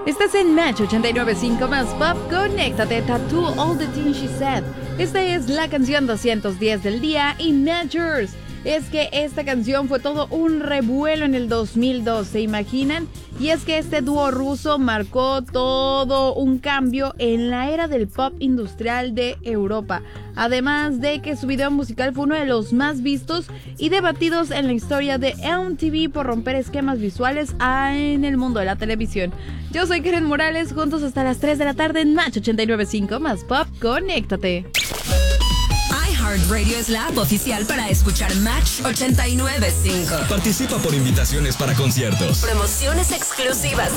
Estás en Match 89.5 más Pop. Conéctate, Tattoo All the Things She Said. Esta es la canción 210 del día y Measures. Es que esta canción fue todo un revuelo en el 2002, ¿se imaginan? Y es que este dúo ruso marcó todo un cambio en la era del pop industrial de Europa. Además de que su video musical fue uno de los más vistos y debatidos en la historia de MTV por romper esquemas visuales en el mundo de la televisión. Yo soy Karen Morales, juntos hasta las 3 de la tarde en Match 89.5 más Pop. Conéctate. iHeartRadio es la app oficial para escuchar Match 89.5. Participa por invitaciones para conciertos, promociones exclusivas